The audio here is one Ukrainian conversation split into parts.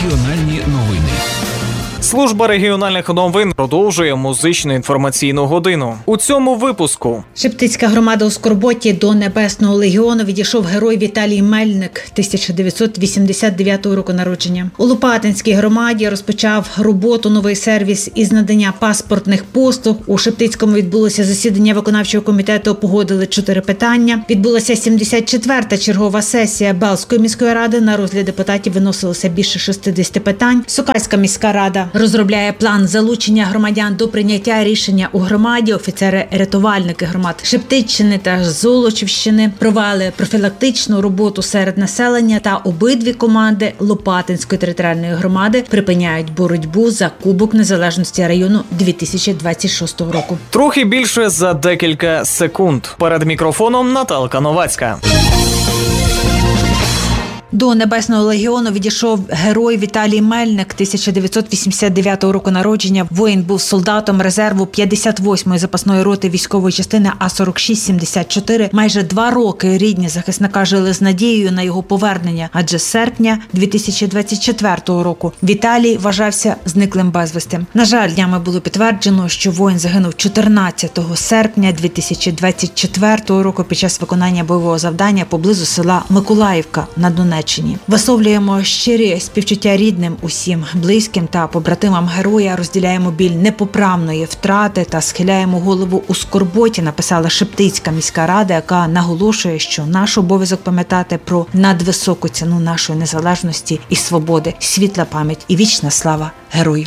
Регіональні новини. Служба регіональних новин продовжує музичну інформаційну годину. У цьому випуску. Шептицька громада у Скорботі до Небесного Легіону відійшов герой Віталій Мельник 1989 року народження. У Лопатинській громаді розпочав роботу новий сервіс із надання паспортних послуг. У Шептицькому відбулося засідання виконавчого комітету, погодили 4 питання. Відбулася 74-та чергова сесія Белзької міської ради. На розгляд депутатів виносилося більше 60 питань. Сокальська міська рада розробляє план залучення громадян до прийняття рішення у громаді. Офіцери-рятувальники громад Шептиччини та Золочівщини провели профілактичну роботу серед населення, та обидві команди Лопатинської територіальної громади припиняють боротьбу за Кубок Незалежності району 2026 року. Трохи більше за декілька секунд. Перед мікрофоном Наталка Новацька. До Небесного Легіону відійшов герой Віталій Мельник 1989 року народження. Воїн був солдатом резерву 58-ї запасної роти військової частини А-46-74. Майже 2 роки рідні захисника жили з надією на його повернення, адже з серпня 2024 року Віталій вважався зниклим безвісти. На жаль, днями було підтверджено, що воїн загинув 14 серпня 2024 року під час виконання бойового завдання поблизу села Миколаївка на Донеччині. Висловлюємо щирі співчуття рідним, усім близьким та побратимам героя, розділяємо біль непоправної втрати та схиляємо голову у скорботі, написала Шептицька міська рада, яка наголошує, що наш обов'язок пам'ятати про надвисоку ціну нашої незалежності і свободи, світла пам'ять і вічна слава герою.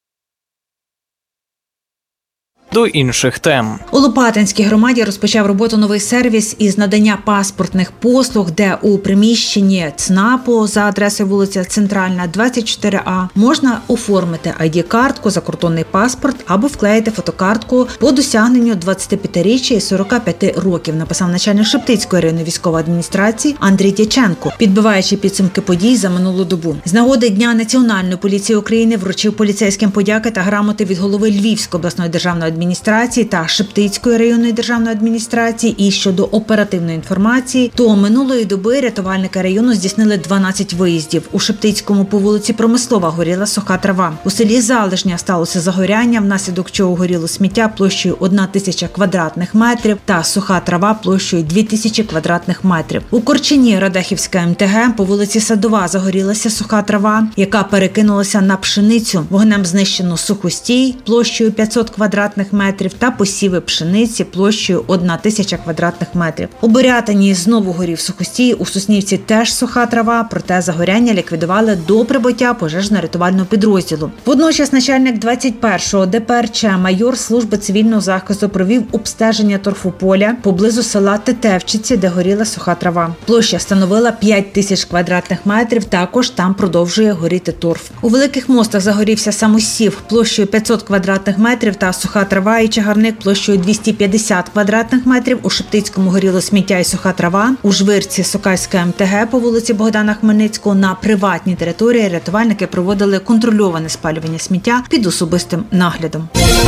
До інших тем. У Лопатинській громаді розпочав роботу новий сервіс із надання паспортних послуг, де у приміщенні ЦНАПу за адресою вулиця Центральна, 24А можна оформити ID-картку, закордонний паспорт або вклеїти фотокартку по досягненню 25-річчя і 45 років, написав начальник Шептицької районної військової адміністрації Андрій Дяченко, підбиваючи підсумки подій за минулу добу. З нагоди Дня Національної поліції України вручив поліцейським подяки та грамоти від голови Львівської обласної державної адміністрації та Шептицької районної державної адміністрації. І щодо оперативної інформації, то минулої доби рятувальники району здійснили 12 виїздів. У Шептицькому по вулиці Промислова горіла суха трава. У селі Залежня сталося загоряння, внаслідок чого горіло сміття площею 1000 квадратних метрів та суха трава площею 2000 квадратних метрів. У Корчині Радехівська МТГ по вулиці Садова загорілася суха трава, яка перекинулася на пшеницю. Вогнем знищено сухостій площею 500 квадратних метрів та посіви пшениці площею 1000 квадратних метрів. У Борятині знову горів сухостій, у Соснівці теж суха трава, проте загоряння ліквідували до прибуття пожежно-рятувального підрозділу. Водночас начальник 21-го ДПРЧ майор служби цивільного захисту провів обстеження торфополя поблизу села Тетевчиці, де горіла суха трава. Площа становила 5000 квадратних метрів, також там продовжує горіти торф. У Великих Мостах загорівся самосів площею 500 квадратних метрів та суха трава і чагарник площею 250 квадратних метрів. У Шептицькому горіло сміття і суха трава. У Жвирці Сокальська МТГ по вулиці Богдана Хмельницького на приватній території рятувальники проводили контрольоване спалювання сміття під особистим наглядом.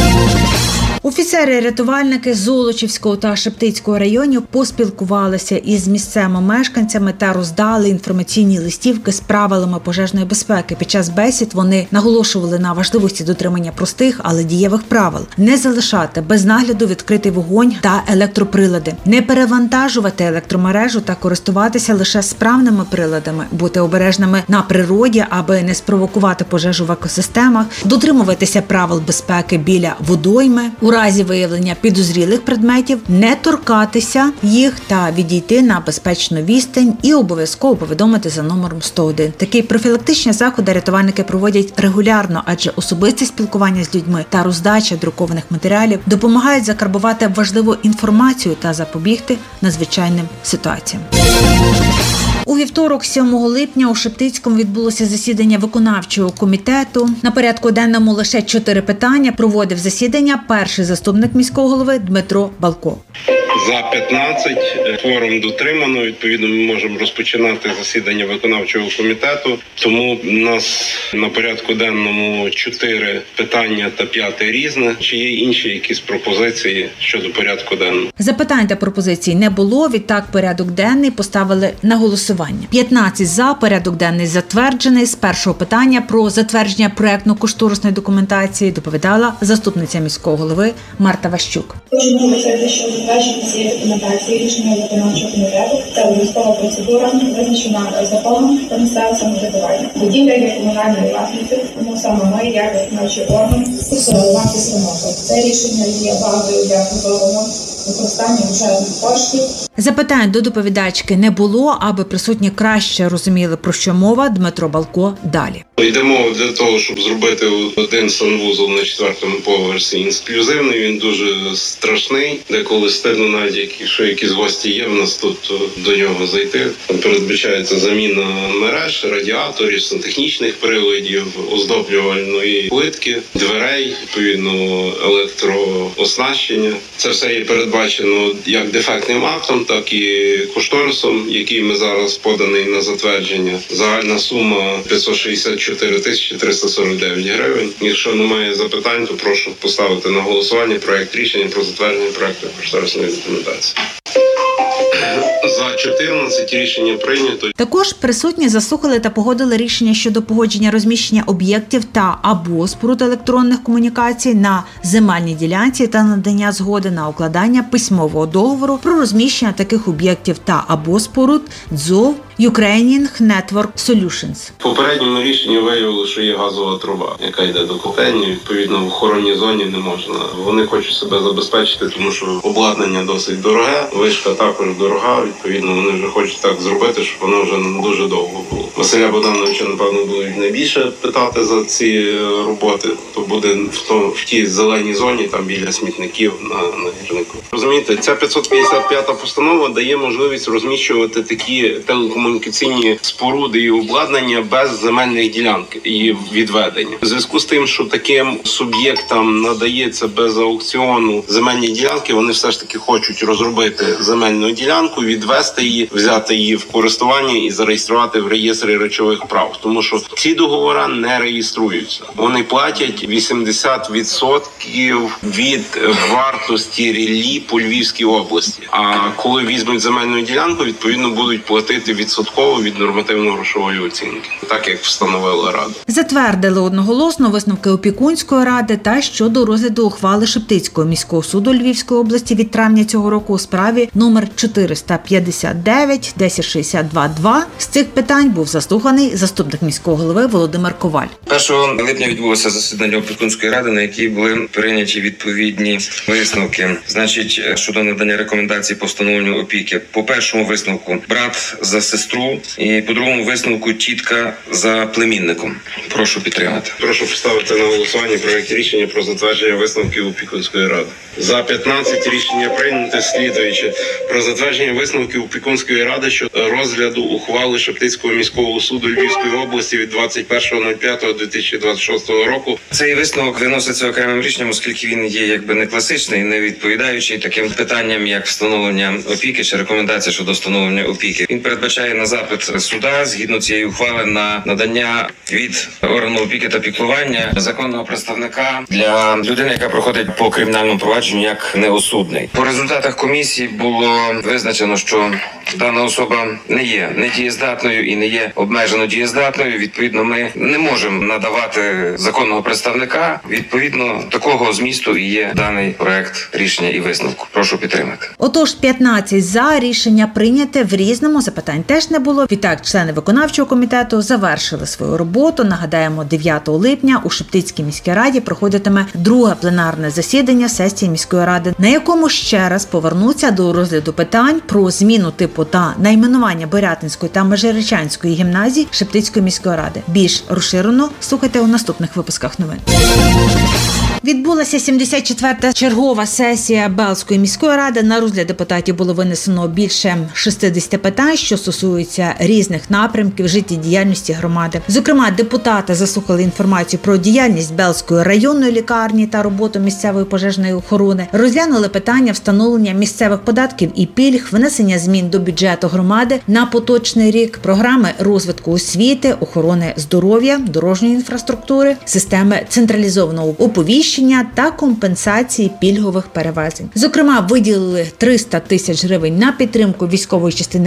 Офіцери-рятувальники Золочівського та Шептицького районів поспілкувалися із місцевими мешканцями та роздали інформаційні листівки з правилами пожежної безпеки. Під час бесід вони наголошували на важливості дотримання простих, але дієвих правил. Не залишати без нагляду відкритий вогонь та електроприлади. Не перевантажувати електромережу та користуватися лише справними приладами. Бути обережними на природі, аби не спровокувати пожежу в екосистемах. Дотримуватися правил безпеки біля водойми. У разі виявлення підозрілих предметів не торкатися їх та відійти на безпечну відстань і обов'язково повідомити за номером 101. Такі профілактичні заходи рятувальники проводять регулярно, адже особисте спілкування з людьми та роздача друкованих матеріалів допомагають закарбувати важливу інформацію та запобігти надзвичайним ситуаціям. У вівторок, 7 липня, у Шептицькому відбулося засідання виконавчого комітету. На порядку денному лише 4 питання. Проводив засідання перший заступник міського голови Дмитро Балко. За 15 кворум дотримано. Відповідно, ми можемо розпочинати засідання виконавчого комітету. Тому у нас на порядку денному 4 питання та 5 різне. Чи є інші якісь пропозиції щодо порядку денного? Запитань та пропозицій не було. Відтак порядок денний поставили на голосування. 15 за, порядок денний затверджений. З першого питання про затвердження проектно-кошторисної документації доповідала заступниця міського голови Марта Ващук. Кожен говорить, що затвердження цієї документації рішення виконавчого комітету це обов'язкова процедура, визначена законом про місцеве самоврядування. Будівля є комунальною власністю, тому саме ми, як виконавчий орган, контролювати ремонту. Це рішення є базою для прозорого використання бюджетних коштів. Запитань до доповідачки не було, аби присутні краще розуміли, про що мова. Дмитро Балко далі. Йдемо для того, щоб зробити один санвузол на 4-му поверсі інклюзивний. Він дуже страшний. Деколи стидно, навіть якщо якісь гості є, в нас тут до нього зайти. Там передбачається заміна мереж, радіаторів, сантехнічних приладів, оздоблювальної плитки, дверей, відповідно електрооснащення. Це все є передбачено як дефектним актом, так і кошторисом, який ми зараз поданий на затвердження. Загальна сума 564 тисячі 349 гривень. Якщо немає запитань, то прошу поставити на голосування проект рішення про затвердження проекту кошторисної документації. За 14 рішення прийнято. Також присутні заслухали та погодили рішення щодо погодження розміщення об'єктів та або споруд електронних комунікацій на земельній ділянці та надання згоди на укладання письмового договору про розміщення таких об'єктів та або споруд ДЗОВ Ukrainian Network Solutions. В попередньому рішенні виявили, що є газова труба, яка йде до котельні. Відповідно, в охоронній зоні не можна. Вони хочуть себе забезпечити, тому що обладнання досить дороге, вишка також дорога. Відповідно, вони вже хочуть так зробити, щоб воно вже не дуже довго було. Василя Богдановича, напевно, будуть найбільше питати за ці роботи. То буде в тій зеленій зоні, там біля смітників на гірнику. Розумієте, ця 555-та постанова дає можливість розміщувати такі телекомунікаційні споруди і обладнання без земельних ділянок і відведення. У зв'язку з тим, що таким суб'єктам надається без аукціону земельні ділянки, вони все ж таки хочуть розробити земельну ділянку, відвести її, взяти її в користування і зареєструвати в реєстрі речових прав. Тому що ці договори не реєструються. Вони платять 80% від вартості ріллі по Львівській області. А коли візьмуть земельну ділянку, відповідно будуть платити відсотково від нормативно-грошової оцінки, так як встановила Рада. Затвердили одноголосно висновки опікунської ради та щодо розгляду ухвали Шептицького міського суду Львівської області від травня цього року у справі номер 459-1062-2. З цих питань був заслуханий заступник міського голови Володимир Коваль. 1 липня відбулося засідання опікунської ради, на якій були прийняті відповідні висновки. Значить, щодо надання рекомендацій по встановленню опіки. По першому висновку брат за сестру і по другому висновку тітка за племінником. Прошу підтримати. Прошу поставити на голосування проект рішення про затвердження висновків опікунської ради. За 15 рішення прийнято слідуюче. Про затвердження висновків опікунської ради щодо розгляду ухвали Шептицького міського суду Львівської області від 21.05.2026 року. Цей висновок виноситься окремим рішенням, оскільки він є якби не класичний, не відповідаючий таким питанням, як встановлення опіки чи рекомендація щодо встановлення опіки. Він передбачає на запит суда, згідно цієї ухвали, на надання від органу опіки та піклування законного представника для людини, яка проходить по кримінальному провадженню як неосудний. По результатах комісії було визначено, що дана особа не є недієздатною і не є обмежено дієздатною. Відповідно, ми не можемо надавати законного представника. Відповідно, такого змісту і є даний проект рішення і висновку. Прошу підтримати. Отож, 15 за, рішення прийняте в різному, запитань теж не було. Відтак, члени виконавчого комітету завершили свою роботу. Нагадаємо, 9 липня у Шептицькій міській раді проходитиме друге пленарне засідання сесії міської ради, на якому ще раз повернуться до розгляду питань про зміну типу та найменування Борятинської та Межирічанської гімназій Шептицької міської ради. Більш розширено слухайте у наступних випусках новин. Відбулася 74-та чергова сесія Белзької міської ради. На розгляд депутатів було винесено більше 60 питань, що стосуються різних напрямків життєдіяльності громади. Зокрема, депутати заслухали інформацію про діяльність Белзької районної лікарні та роботу місцевої пожежної охорони, розглянули питання встановлення місцевих податків і пільг, внесення змін до бюджету громади на поточний рік, програми розвитку освіти, охорони здоров'я, дорожньої інфраструктури, системи централізованого оповіщення та компенсації пільгових перевезень. Зокрема, виділили 300 тисяч гривень на підтримку військової частини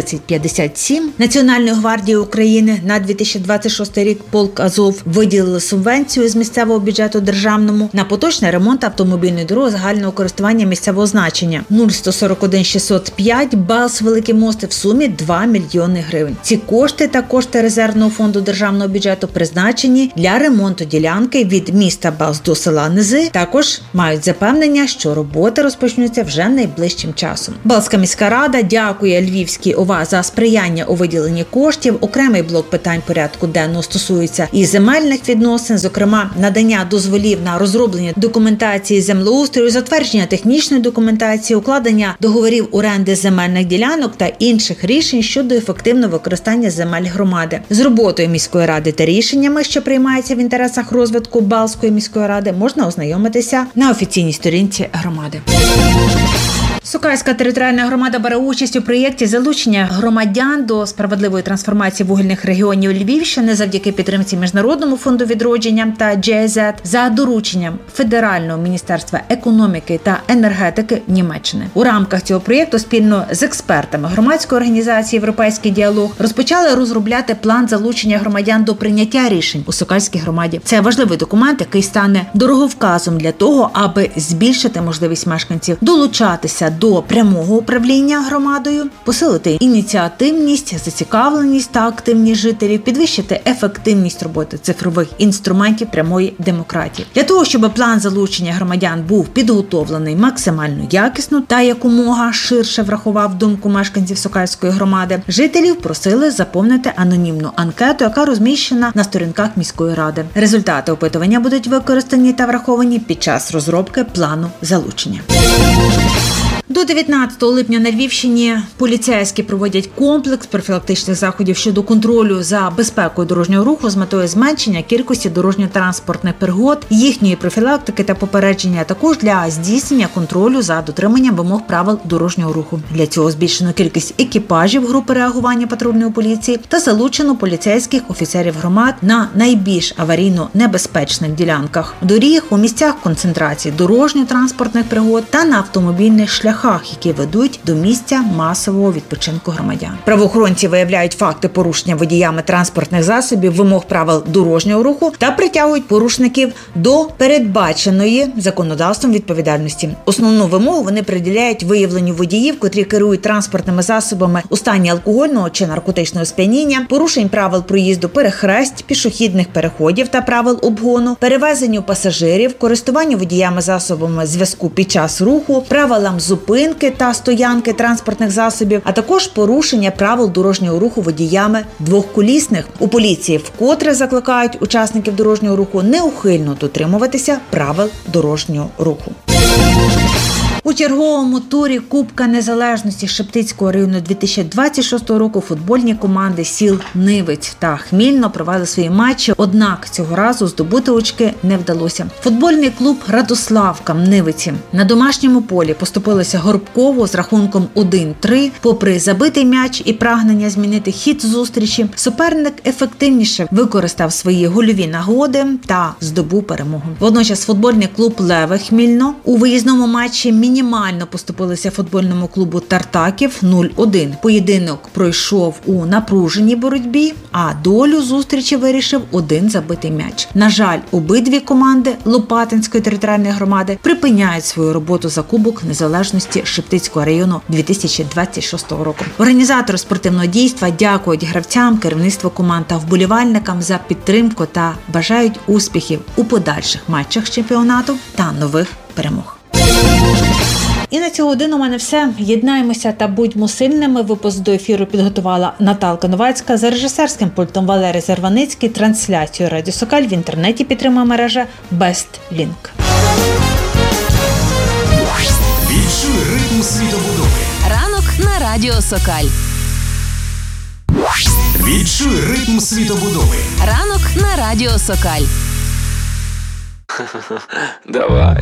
А-3057 Національної гвардії України на 2026 рік. Полк Азов виділили субвенцію з місцевого бюджету державному на поточний ремонт автомобільної дороги загального користування місцевого значення 0141 605 Белз Великі Мости в сумі 2 мільйони гривень. Ці кошти та кошти резервного фонду державного бюджету призначені для ремонту ділянки від міста Белз до села Низи. Також мають запевнення, що роботи розпочнуться вже найближчим часом. Белзька міська рада дякує Львівській ОВА за сприяння у виділенні коштів. Окремий блок питань порядку денного стосується і земельних відносин, зокрема надання дозволів на розроблення документації землеустрою, затвердження технічної документації, укладення договорів оренди земельних ділянок та інших рішень щодо ефективного використання земель громади. З роботою міської ради та рішеннями, що приймаються в інтересах розвитку Белзької міської ради, можна ознайомитися на офіційній сторінці громади. Сокальська територіальна громада бере участь у проєкті залучення громадян до справедливої трансформації вугільних регіонів Львівщини завдяки підтримці Міжнародному фонду відродження та GIZ за дорученням Федерального міністерства економіки та енергетики Німеччини. У рамках цього проєкту спільно з експертами громадської організації «Європейський діалог» розпочали розробляти план залучення громадян до прийняття рішень у Сокальській громаді. Це важливий документ, який стане дороговказом для того, аби збільшити можливість мешканців долучатися до прямого управління громадою, посилити ініціативність, зацікавленість та активність жителів, підвищити ефективність роботи цифрових інструментів прямої демократії. Для того, щоб план залучення громадян був підготовлений максимально якісно та якомога ширше врахував думку мешканців Сокальської громади, жителів просили заповнити анонімну анкету, яка розміщена на сторінках міської ради. Результати опитування будуть використані та враховані під час розробки плану залучення. До 19 липня на Львівщині поліцейські проводять комплекс профілактичних заходів щодо контролю за безпекою дорожнього руху з метою зменшення кількості дорожньо-транспортних пригод, їхньої профілактики та попередження, а також для здійснення контролю за дотриманням вимог правил дорожнього руху. Для цього збільшено кількість екіпажів групи реагування патрульної поліції та залучено поліцейських офіцерів громад на найбільш аварійно небезпечних ділянках доріг, у місцях концентрації дорожньо-транспортних пригод та на автомобільних шляхах, які ведуть до місця масового відпочинку громадян. Правоохоронці виявляють факти порушення водіями транспортних засобів вимог правил дорожнього руху та притягують порушників до передбаченої законодавством відповідальності. Основну вимогу вони приділяють виявленню водіїв, котрі керують транспортними засобами у стані алкогольного чи наркотичного сп'яніння, порушень правил проїзду перехресть, пішохідних переходів та правил обгону, перевезенню пасажирів, користуванню водіями засобами зв'язку під час руху, правилам зупинки та стоянки транспортних засобів, а також порушення правил дорожнього руху водіями двохколісних. У поліції вкотре закликають учасників дорожнього руху неухильно дотримуватися правил дорожнього руху. У черговому турі Кубка Незалежності Шептицького району 2026 року футбольні команди сіл Нивець та Хмільно провели свої матчі, однак цього разу здобути очки не вдалося. Футбольний клуб «Радославка» Нивиці на домашньому полі поступилися Горбкову з рахунком 1-3. Попри забитий м'яч і прагнення змінити хід зустрічі, суперник ефективніше використав свої гольові нагоди та здобув перемогу. Водночас футбольний клуб «Леве» Хмільно у виїзному матчі мінімально поступилися футбольному клубу «Тартаків» 0-1. Поєдинок пройшов у напруженій боротьбі, а долю зустрічі вирішив один забитий м'яч. На жаль, обидві команди Лопатинської територіальної громади припиняють свою роботу за Кубок Незалежності Шептицького району 2026 року. Організатори спортивного дійства дякують гравцям, керівництву команд та вболівальникам за підтримку та бажають успіхів у подальших матчах чемпіонату та нових перемог. І на цю годину у мене все. Єднаємося та будьмо сильними. Випуск до ефіру підготувала Наталка Новацька. За режисерським пультом Валерій Зарваницький. Трансляцію Радіо Сокаль в інтернеті підтримує мережа BestLink. Відчуй ритм світобудови. Ранок на Радіо Сокаль. Відчуй ритм світобудови. Ранок на Радіо Сокаль. Давай.